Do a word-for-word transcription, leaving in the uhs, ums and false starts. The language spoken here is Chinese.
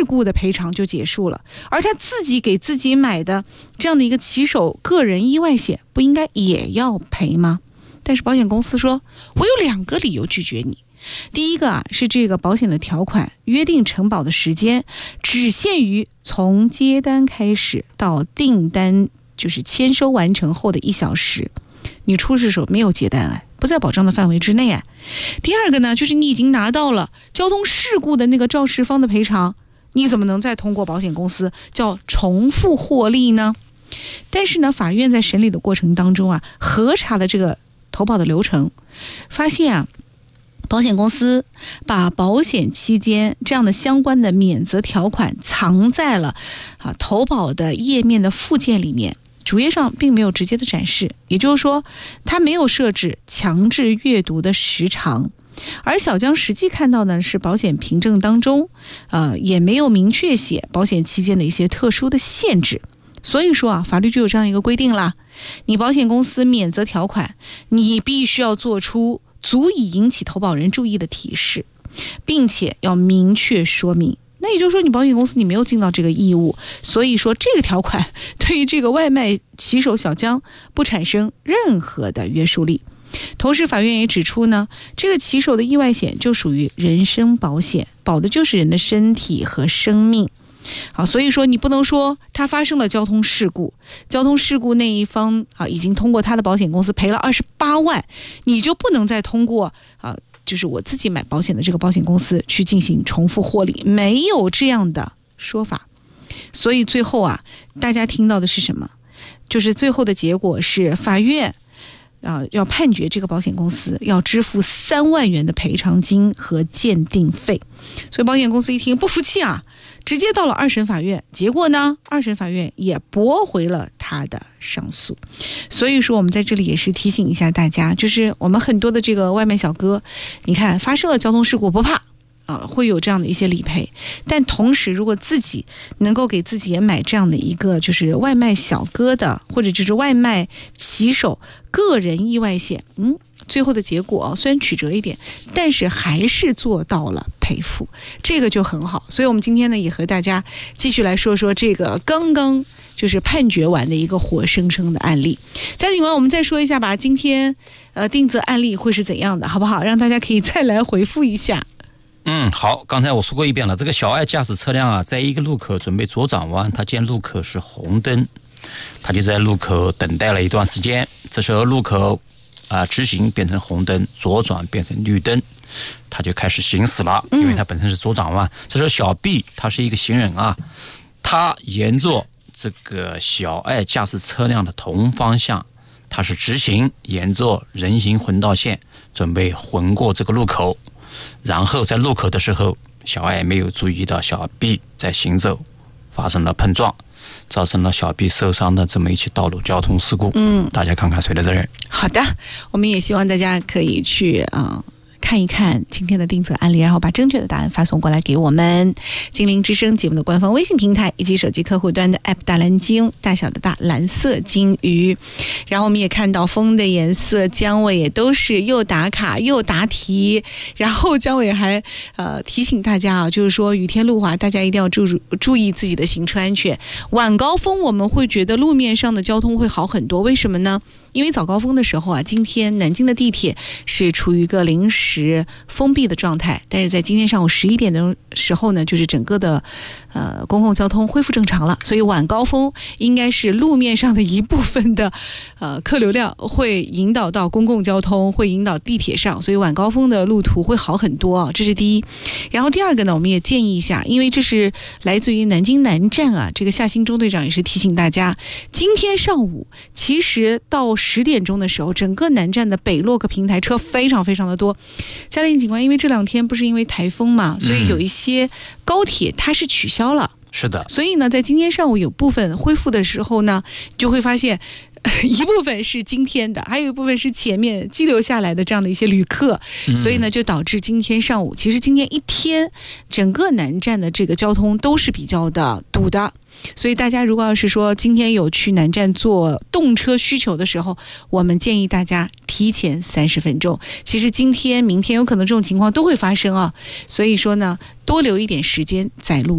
故的赔偿就结束了，而他自己给自己买的这样的一个骑手个人意外险，不应该也要赔吗？但是保险公司说，我有两个理由拒绝你。第一个啊，是这个保险的条款约定承保的时间只限于从接单开始到订单就是签收完成后的一小时，你出事时候没有接单啊，不在保障的范围之内啊。第二个呢，就是你已经拿到了交通事故的那个肇事方的赔偿，你怎么能再通过保险公司叫重复获利呢？但是呢，法院在审理的过程当中啊，核查了这个投保的流程，发现啊，保险公司把保险期间这样的相关的免责条款藏在了啊投保的页面的附件里面，主页上并没有直接的展示，也就是说，它没有设置强制阅读的时长。而小江实际看到呢，是保险凭证当中，呃，也没有明确写保险期间的一些特殊的限制。所以说啊，法律就有这样一个规定啦，你保险公司免责条款，你必须要做出足以引起投保人注意的提示，并且要明确说明。那也就是说，你保险公司你没有尽到这个义务，所以说这个条款对于这个外卖骑手小江不产生任何的约束力。同时法院也指出呢，这个骑手的意外险就属于人身保险，保的就是人的身体和生命。好，所以说你不能说他发生了交通事故，交通事故那一方啊已经通过他的保险公司赔了二十八万，你就不能再通过啊就是我自己买保险的这个保险公司去进行重复获利，没有这样的说法。所以最后啊，大家听到的是什么？就是最后的结果是法院啊要判决这个保险公司要支付三万元的赔偿金和鉴定费。所以保险公司一听不服气啊，直接到了二审法院，结果呢，二审法院也驳回了他的上诉。所以说我们在这里也是提醒一下大家，就是我们很多的这个外卖小哥，你看发生了交通事故不怕啊，会有这样的一些理赔，但同时如果自己能够给自己也买这样的一个就是外卖小哥的或者就是外卖骑手个人意外险，嗯，最后的结果虽然曲折一点，但是还是做到了赔付，这个就很好。所以我们今天呢也和大家继续来说说这个刚刚就是判决完的一个活生生的案例。嘉警官，我们再说一下吧，今天呃定责案例会是怎样的，好不好？让大家可以再来回复一下。 嗯，好，刚才我说过一遍了，这个小爱驾驶车辆啊，在一个路口准备左转弯，他见路口是红灯，他就在路口等待了一段时间，这时候路口啊、呃、直行变成红灯，左转变成绿灯，他就开始行驶了，因为他本身是左转弯。嗯、这时候小 B 他是一个行人啊，他沿着这个小爱驾驶车辆的同方向，他是直行，沿着人行横道线准备横过这个路口。然后在路口的时候，小爱没有注意到小 B 在行走，发生了碰撞，造成了小 B 受伤的这么一起道路交通事故。嗯，大家看看谁的责任？ 好的，我们也希望大家可以去啊、呃、看一看今天的定责案例，然后把正确的答案发送过来给我们金陵之声节目的官方微信平台以及手机客户端的 App 大蓝鲸，大小的大蓝色金鱼。然后我们也看到风的颜色，姜伟也都是又打卡又答题，然后姜伟还呃提醒大家啊，就是说雨天路滑，大家一定要注注意自己的行车安全。晚高峰我们会觉得路面上的交通会好很多，为什么呢？因为早高峰的时候啊，今天南京的地铁是处于一个临时封闭的状态，但是在今天上午十一点的时候呢，就是整个的呃公共交通恢复正常了，所以晚高峰应该是路面上的一部分的呃客流量会引导到公共交通，会引导地铁上，所以晚高峰的路途会好很多啊，这是第一。然后第二个呢，我们也建议一下，因为这是来自于南京南站啊，这个夏新中队长也是提醒大家，今天上午其实到十点钟的时候，整个南站的北洛克平台车非常非常的多。嘉陵警官，因为这两天不是因为台风嘛，所以有一些高铁它是取消了。 是的， 所以呢，在今天上午有部分恢复的时候呢，就会发现一部分是今天的，还有一部分是前面积留下来的这样的一些旅客，嗯、所以呢，就导致今天上午，其实今天一天整个南站的这个交通都是比较的堵的。所以大家如果要是说今天有去南站做动车需求的时候，我们建议大家提前三十分钟。其实今天明天有可能这种情况都会发生啊，所以说呢，多留一点时间在路